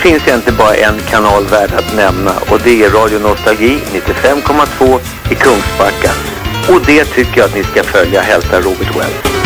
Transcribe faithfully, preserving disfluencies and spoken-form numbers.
finns egentligen bara en kanal värd att nämna, och det är Radio Nostalgi nittiofem komma två i Kungsbacka. Och det tycker jag att ni ska följa, hälsa Robert Wells.